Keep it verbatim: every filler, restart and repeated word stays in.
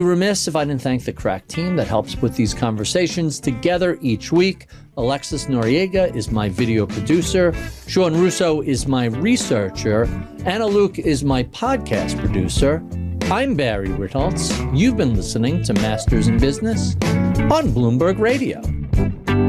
Remiss if I didn't thank the crack team that helps put these conversations together each week. Alexis Noriega is my video producer. Sean Russo is my researcher. Anna Luke is my podcast producer. I'm Barry Ritholtz. You've been listening to Masters in Business on Bloomberg Radio.